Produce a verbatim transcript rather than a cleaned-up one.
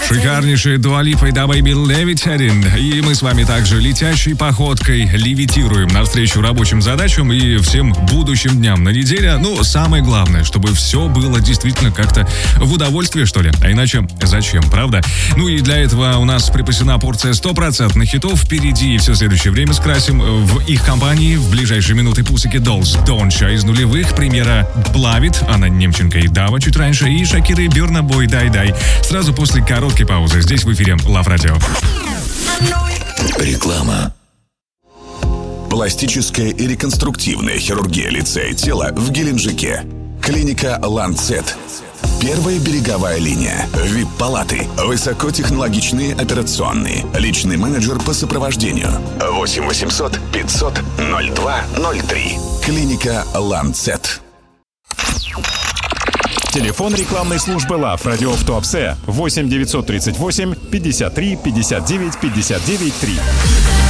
Шикарнейшая Дуа Липа и Да Бэйби Levitating. И мы с вами также летящей походкой левитируем навстречу рабочим задачам и всем будущим дням на неделе. Ну, самое главное, чтобы все было действительно как-то в удовольствие, что ли. А иначе зачем, правда? Ну и для этого у нас припасена порция стопроцентных хитов. Впереди все следующее время скрасим в их компании. В ближайшие минуты Pussycat Dolls Донча из нулевых. Премьера Плавит, Анна Немченко и Дава чуть раньше. И Шакиры Burna Boy Дай Дай. Сразу после короткой паузы. Здесь в эфире Love Radio. Реклама. Пластическая и реконструктивная хирургия лица и тела в Геленджике. Клиника Ланцет. Первая береговая линия. ви ай пи-палаты. Высокотехнологичные операционные. Личный менеджер по сопровождению. восемь восемьсот пятьсот ноль два ноль три. Клиника Ланцет. Телефон рекламной службы Love Radio в Туапсе восемь девятьсот тридцать восемь пятьдесят три пятьдесят девять пятьдесят девять три.